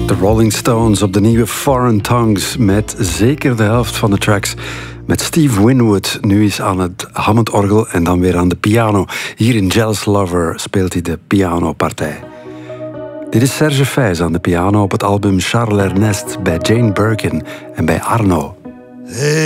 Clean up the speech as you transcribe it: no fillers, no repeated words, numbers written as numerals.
De Rolling Stones op de nieuwe Foreign Tongues met zeker de helft van de tracks. Met Steve Winwood nu eens aan het Hammond-orgel en dan weer aan de piano. Hier in Jealous Lover speelt hij de pianopartij. Dit is Serge Fijs aan de piano op het album Charles Ernest bij Jane Birkin en bij Arno.